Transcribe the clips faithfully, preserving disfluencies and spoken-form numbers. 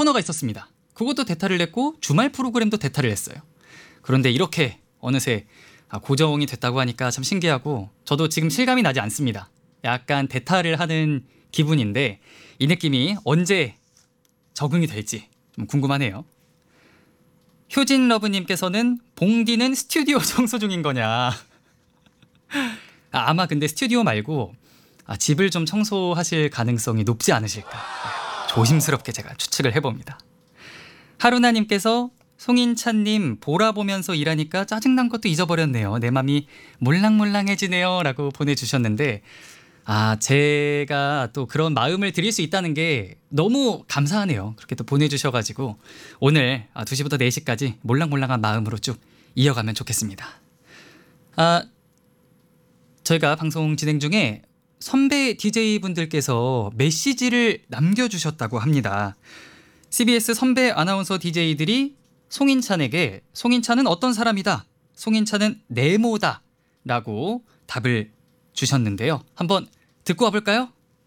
코너가 있었습니다. 그것도 대타를 냈고 주말 프로그램도 대타를 했어요. 그런데 이렇게 어느새 고정이 됐다고 하니까 참 신기하고 저도 지금 실감이 나지 않습니다. 약간 대타를 하는 기분인데 이 느낌이 언제 적응이 될지 좀 궁금하네요. 효진러브님께서는 봉디는 스튜디오 청소 중인 거냐. 아마 근데 스튜디오 말고 아, 집을 좀 청소하실 가능성이 높지 않으실까. 조심스럽게 제가 추측을 해봅니다. 하루나님께서 송인찬님 보라 보면서 일하니까 짜증난 것도 잊어버렸네요. 내 맘이 몰랑몰랑해지네요 라고 보내주셨는데 아 제가 또 그런 마음을 드릴 수 있다는 게 너무 감사하네요. 그렇게 또 보내주셔가지고 오늘 두 시부터 네 시까지 몰랑몰랑한 마음으로 쭉 이어가면 좋겠습니다. 아 저희가 방송 진행 중에 선배 디제이분들께서 메시지를 남겨주셨다고 합니다. 씨비에스 선배 아나운서 디제이들이 송인찬에게 송인찬은 어떤 사람이다, 송인찬은 네모다 라고 답을 주셨는데요. 한번 듣고 와볼까요?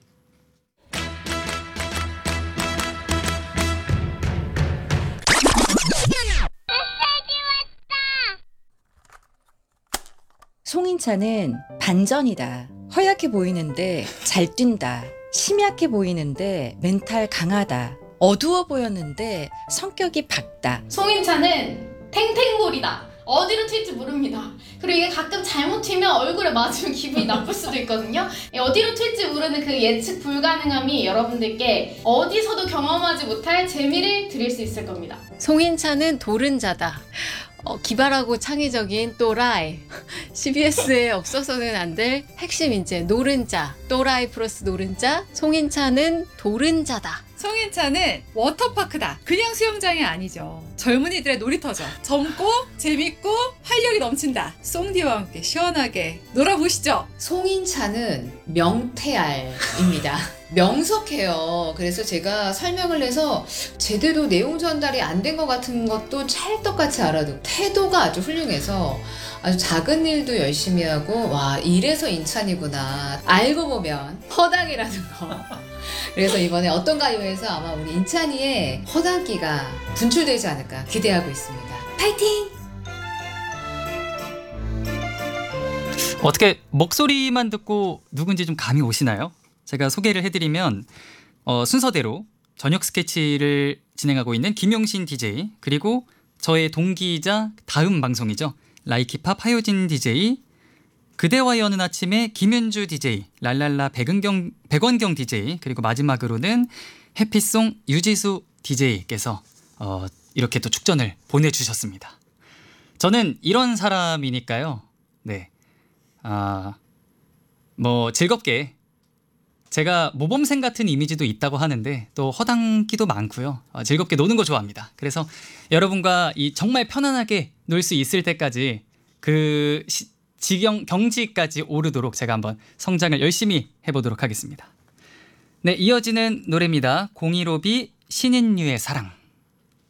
송인찬은 반전이다. 허약해 보이는데 잘 뛴다. 심약해 보이는데 멘탈 강하다. 어두워 보였는데 성격이 밝다. 송인찬은 탱탱볼이다. 어디로 튈지 모릅니다. 그리고 이게 가끔 잘못 튀면 얼굴에 맞으면 기분이 나쁠 수도 있거든요. 어디로 튈지 모르는 그 예측 불가능함이 여러분들께 어디서도 경험하지 못할 재미를 드릴 수 있을 겁니다. 송인찬은 도른자다. 어, 기발하고 창의적인 또라이. 씨비에스에 없어서는 안 될 핵심 인재 노른자. 또라이 플러스 노른자. 송인찬은 도른자다. 송인찬은 워터파크다. 그냥 수영장이 아니죠. 젊은이들의 놀이터죠. 젊고 재밌고 활력이 넘친다. 송디와 함께 시원하게 놀아보시죠. 송인찬은 명태알입니다. 명석해요. 그래서 제가 설명을 해서 제대로 내용 전달이 안 된 것 같은 것도 찰떡같이 알아듣고 태도가 아주 훌륭해서 아주 작은 일도 열심히 하고 와 이래서 인찬이구나 알고 보면 허당이라는 거. 그래서 이번에 어떤가요에서 아마 우리 인찬이의 허당기가 분출되지 않을까 기대하고 있습니다. 파이팅! 어떻게 목소리만 듣고 누군지 좀 감이 오시나요? 제가 소개를 해드리면 어, 순서대로 저녁 스케치를 진행하고 있는 김용신 디제이, 그리고 저의 동기이자 다음 방송이죠. 라이키팝 하효진 디제이, 그대와 여는 아침의 김윤주 디제이, 랄랄라 백은경, 백원경 디제이, 그리고 마지막으로는 해피송 유지수 디제이께서 어, 이렇게 또 축전을 보내주셨습니다. 저는 이런 사람이니까요. 네, 아, 뭐 즐겁게 제가 모범생 같은 이미지도 있다고 하는데 또 허당기도 많고요. 어, 즐겁게 노는 거 좋아합니다. 그래서 여러분과 이 정말 편안하게 놀 수 있을 때까지 그 시, 지경 경지까지 오르도록 제가 한번 성장을 열심히 해보도록 하겠습니다. 네, 이어지는 노래입니다. 공일오비 신인류의 사랑.